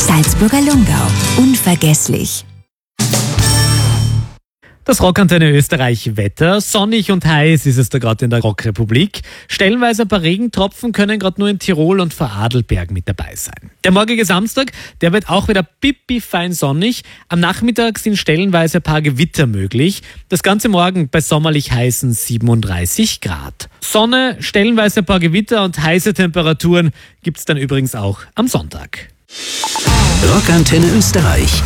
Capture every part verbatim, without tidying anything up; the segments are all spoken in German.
Salzburger Lungau. Unvergesslich. Das Rockantenne Österreich Wetter. Sonnig und heiß ist es da gerade in der Rockrepublik. Stellenweise ein paar Regentropfen können gerade nur in Tirol und Vorarlberg mit dabei sein. Der morgige Samstag, der wird auch wieder pipi-fein sonnig. Am Nachmittag sind stellenweise ein paar Gewitter möglich. Das ganze morgen bei sommerlich heißen siebenunddreißig Grad. Sonne, stellenweise ein paar Gewitter und heiße Temperaturen gibt's dann übrigens auch am Sonntag. Rockantenne Österreich.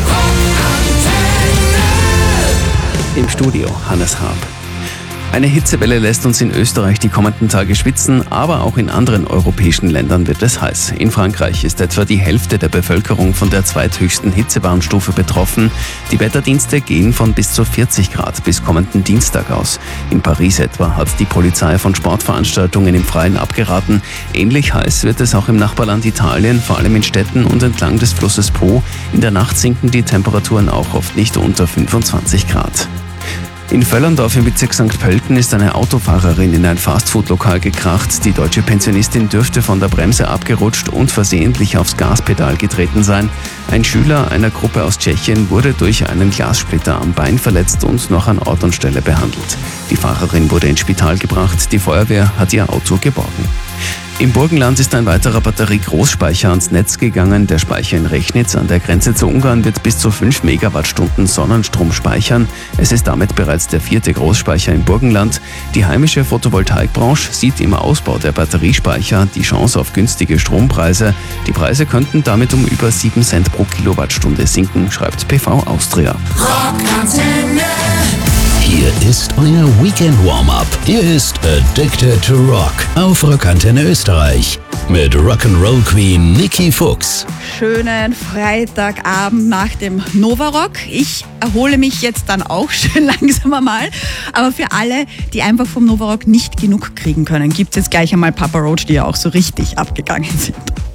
Im Studio Hannes Haab. Eine Hitzewelle lässt uns in Österreich die kommenden Tage schwitzen, aber auch in anderen europäischen Ländern wird es heiß. In Frankreich ist etwa die Hälfte der Bevölkerung von der zweithöchsten Hitzewarnstufe betroffen. Die Wetterdienste gehen von bis zu vierzig Grad bis kommenden Dienstag aus. In Paris etwa hat die Polizei von Sportveranstaltungen im Freien abgeraten. Ähnlich heiß wird es auch im Nachbarland Italien, vor allem in Städten und entlang des Flusses Po. In der Nacht sinken die Temperaturen auch oft nicht unter fünfundzwanzig Grad. In Völlerndorf im Bezirk Sankt Pölten ist eine Autofahrerin in ein Fastfood-Lokal gekracht. Die deutsche Pensionistin dürfte von der Bremse abgerutscht und versehentlich aufs Gaspedal getreten sein. Ein Schüler einer Gruppe aus Tschechien wurde durch einen Glassplitter am Bein verletzt und noch an Ort und Stelle behandelt. Die Fahrerin wurde ins Spital gebracht. Die Feuerwehr hat ihr Auto geborgen. Im Burgenland ist ein weiterer Batterie-Großspeicher ans Netz gegangen. Der Speicher in Rechnitz an der Grenze zu Ungarn wird bis zu fünf Megawattstunden Sonnenstrom speichern. Es ist damit bereits der vierte Großspeicher im Burgenland. Die heimische Photovoltaikbranche sieht im Ausbau der Batteriespeicher die Chance auf günstige Strompreise. Die Preise könnten damit um über sieben Cent pro Kilowattstunde sinken, schreibt P V Austria. Rockantenne. Hier ist euer Weekend Warm-Up. Hier ist Addicted to Rock auf Rockantenne Österreich mit Rock'n'Roll Queen Niki Fuchs. Schönen Freitagabend nach dem Novarock. Ich erhole mich jetzt dann auch schön langsam einmal. Aber für alle, die einfach vom Novarock nicht genug kriegen können, gibt es jetzt gleich einmal Papa Roach, die ja auch so richtig abgegangen sind.